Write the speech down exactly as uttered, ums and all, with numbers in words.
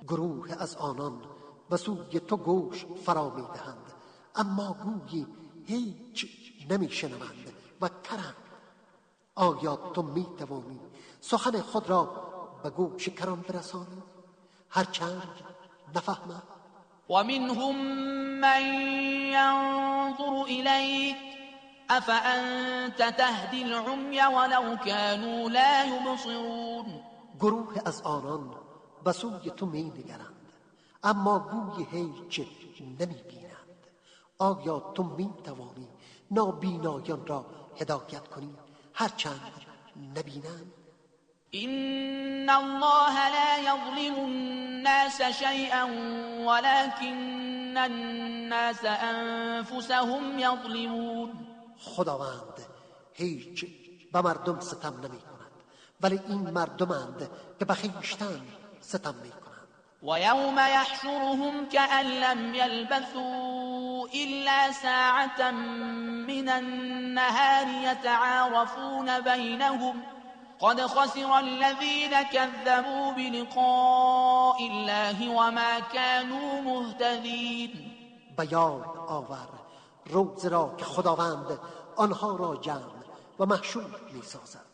گروه از آنان به سوی تو گوش فرا می دهند، اما گویی هیچ نمی شنوند و کرند. آیا تو می توانی سخن خود را به گوش کران برسانی، هرچند نفهمند؟ و منهم من ينظر إليك أفأنت تهدي العمي ولو كانوا لا يبصرون. گروه از آنان به سوی تو می نگرند، اما گوی هیچ نمی بینند. آیا تو می توانی نابینایان را هدایت کنی هرچند نبینند؟ إن الله لا يظلم الناس شيئا ولكن الناس أنفسهم يظلمون. خداوند هیچ به مردم ستم نمی کند، ولی این مردمند که به خویشتن ستم می کنند. ويوم يحشرهم كأن لم يلبثوا إلا ساعة من النهار يتعارفون بينهم قد خسر الذين كذبوا بلقاء الله وما كانوا مهتدين. به یاد آور روز را که خداوند آنها را جمع و محشور می سازد.